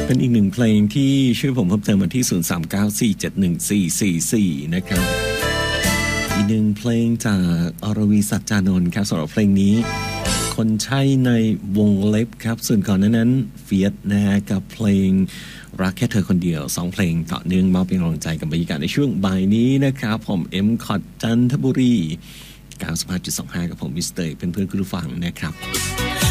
เป็นอีกหนึ่งเพลงที่ช่วยผมเพิ่มเติมมาที่0394714444นะครับอีกหนึ่งเพลงจากอรวีสัจจานนท์ครับสำหรับเพลงนี้คนใช่ในวงเล็บครับส่วนก่อนนั้นเฟียสนะฮะกับเพลงรักแค่เธอคนเดียว2เพลงต่อเนื่องมอบเป็นกำลังใจกับบรรยากาศในช่วงบ่ายนี้นะครับผมเอ็มคอดจันทบุรี95.25กับผมมิสเตอร์เป็นเพื่อนคุณผู้ฟังนะครับ